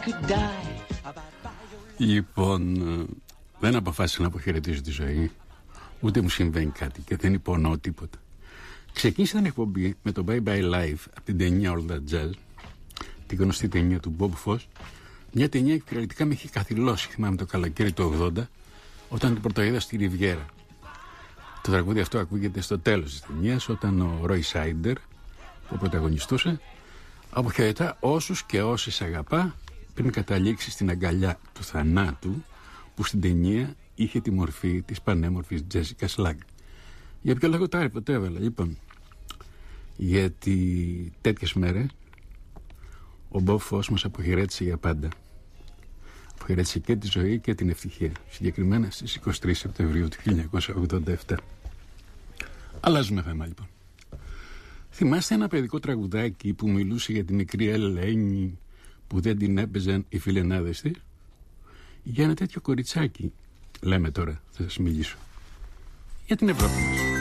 Λοιπόν, δεν αποφάσισα να αποχαιρετήσω τη ζωή. Ούτε μου συμβαίνει κάτι και δεν υπονοώ τίποτα. Ξεκίνησα την εκπομπή με το Bye Bye Live από την ταινία All That Jazz, τη γνωστή ταινία του Bob Fosse. Μια ταινία που κυριολεκτικά με είχε καθυλώσει, θυμάμαι, το καλοκαίρι του 80, όταν την πρωτοείδα στη Ριβιέρα. Το τραγούδι αυτό ακούγεται στο τέλος της ταινίας, όταν ο Roy Scheider, που πρωταγωνιστούσε, αποχαιρετά όσους και όσες αγαπά πριν καταλήξει στην αγκαλιά του θανάτου, που στην ταινία είχε τη μορφή της πανέμορφης Jessica Lange. Για ποιο λόγο το έβαλα, λοιπόν? Γιατί τέτοιες μέρες ο Bob Fosse μας αποχαιρέτησε για πάντα. Αποχαιρέτησε και τη ζωή και την ευτυχία, συγκεκριμένα στις 23 Σεπτεμβρίου του 1987. Αλλάζουμε θέμα, λοιπόν. Θυμάστε ένα παιδικό τραγουδάκι που μιλούσε για τη μικρή Ελένη που δεν την έπαιζαν οι φιλενάδες της? Για ένα τέτοιο κοριτσάκι λέμε τώρα, θα σας μιλήσω. Για την Ευρώπη μας.